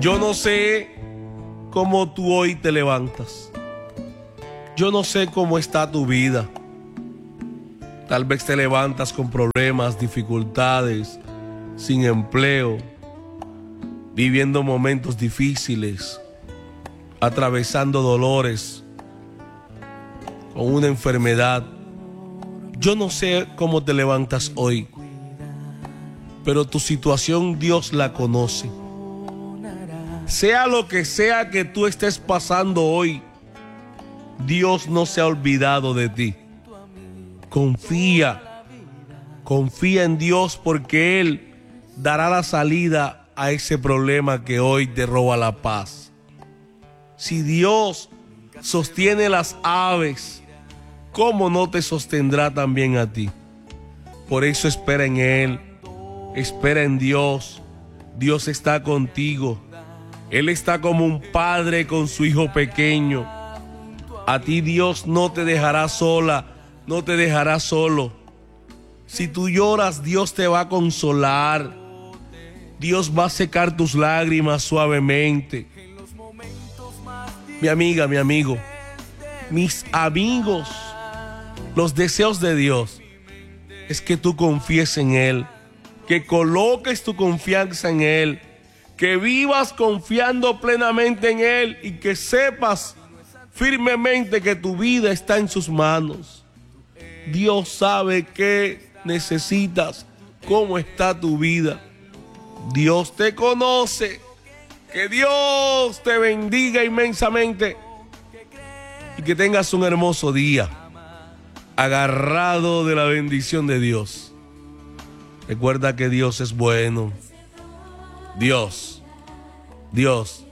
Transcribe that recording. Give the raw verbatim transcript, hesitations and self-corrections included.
Yo no sé cómo tú hoy te levantas. Yo no sé cómo está tu vida. Tal vez te levantas con problemas, dificultades, sin empleo, viviendo momentos difíciles, atravesando dolores, con una enfermedad. Yo no sé cómo te levantas hoy, pero tu situación Dios la conoce. Sea lo que sea que tú estés pasando hoy, Dios no se ha olvidado de ti. Confía, confía en Dios, porque Él dará la salida a ese problema que hoy te roba la paz. Si Dios sostiene las aves, ¿cómo no te sostendrá también a ti? Por eso espera en Él, espera en Dios. Dios está contigo. Él está como un padre con su hijo pequeño. A ti Dios no te dejará sola, no te dejará solo. Si tú lloras, Dios te va a consolar. Dios va a secar tus lágrimas suavemente. Mi amiga, mi amigo, mis amigos, los deseos de Dios es que tú confíes en Él, que coloques tu confianza en Él, que vivas confiando plenamente en Él y que sepas firmemente que tu vida está en sus manos. Dios sabe qué necesitas, cómo está tu vida. Dios te conoce. Que Dios te bendiga inmensamente y que tengas un hermoso día, agarrado de la bendición de Dios. Recuerda que Dios es bueno. Dios, Dios